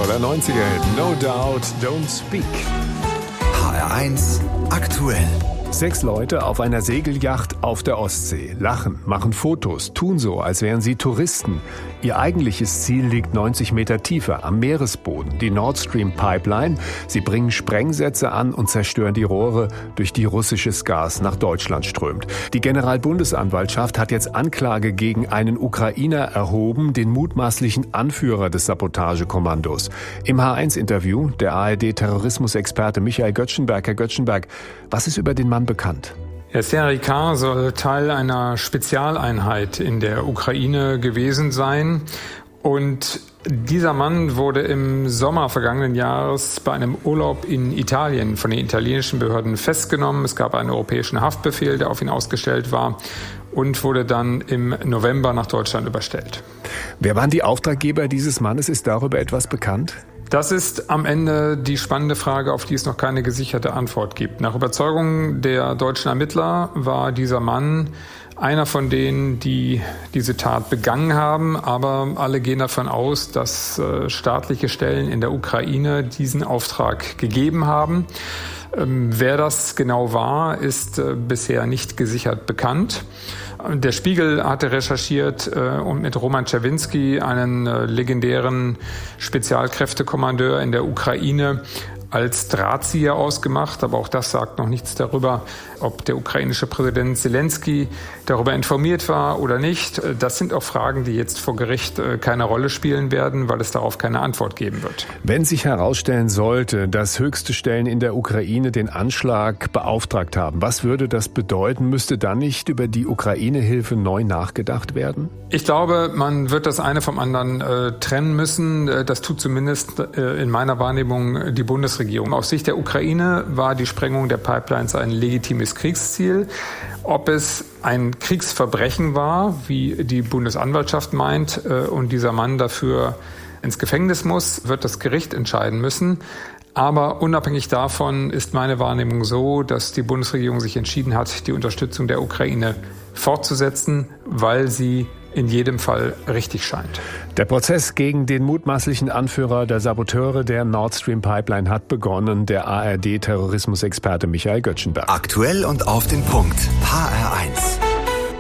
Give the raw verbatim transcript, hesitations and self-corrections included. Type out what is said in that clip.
Toller neunziger-Hit. No Doubt, Don't Speak. H R eins aktuell. Sechs Leute auf einer Segelyacht auf der Ostsee. Lachen, machen Fotos, tun so, als wären sie Touristen. Ihr eigentliches Ziel liegt neunzig Meter tiefer, am Meeresboden. Die Nord Stream Pipeline. Sie bringen Sprengsätze an und zerstören die Rohre, durch die russisches Gas nach Deutschland strömt. Die Generalbundesanwaltschaft hat jetzt Anklage gegen einen Ukrainer erhoben, den mutmaßlichen Anführer des Sabotagekommandos. Im H eins Interview der A R D-Terrorismusexperte Michael Göttschenberg. Herr Göttschenberg, was ist über den Mann bekannt? Der Serhii K. soll Teil einer Spezialeinheit in der Ukraine gewesen sein. Und dieser Mann wurde im Sommer vergangenen Jahres bei einem Urlaub in Italien von den italienischen Behörden festgenommen. Es gab einen europäischen Haftbefehl, der auf ihn ausgestellt war, und wurde dann im November nach Deutschland überstellt. Wer waren die Auftraggeber dieses Mannes? Ist darüber etwas bekannt? Das ist am Ende die spannende Frage, auf die es noch keine gesicherte Antwort gibt. Nach Überzeugung der deutschen Ermittler war dieser Mann einer von denen, die diese Tat begangen haben. Aber alle gehen davon aus, dass äh, staatliche Stellen in der Ukraine diesen Auftrag gegeben haben. Ähm, wer das genau war, ist äh, bisher nicht gesichert bekannt. Der Spiegel hatte recherchiert äh, und mit Roman Czerwinski, einen äh, legendären Spezialkräftekommandeur in der Ukraine, als Drahtzieher ausgemacht. Aber auch das sagt noch nichts darüber, ob der ukrainische Präsident Zelensky darüber informiert war oder nicht. Das sind auch Fragen, die jetzt vor Gericht keine Rolle spielen werden, weil es darauf keine Antwort geben wird. Wenn sich herausstellen sollte, dass höchste Stellen in der Ukraine den Anschlag beauftragt haben, was würde das bedeuten? Müsste dann nicht über die Ukraine-Hilfe neu nachgedacht werden? Ich glaube, man wird das eine vom anderen äh, trennen müssen. Das tut zumindest äh, in meiner Wahrnehmung die Bundesregierung. Aus Sicht der Ukraine war die Sprengung der Pipelines ein legitimes Kriegsziel. Ob es ein Kriegsverbrechen war, wie die Bundesanwaltschaft meint, äh, und dieser Mann dafür ins Gefängnis muss, wird das Gericht entscheiden müssen. Aber unabhängig davon ist meine Wahrnehmung so, dass die Bundesregierung sich entschieden hat, die Unterstützung der Ukraine fortzusetzen, weil sie in jedem Fall richtig scheint. Der Prozess gegen den mutmaßlichen Anführer der Saboteure der Nord Stream Pipeline hat begonnen. Der A R D-Terrorismusexperte Michael Göttschenberg. Aktuell und auf den Punkt. H R eins.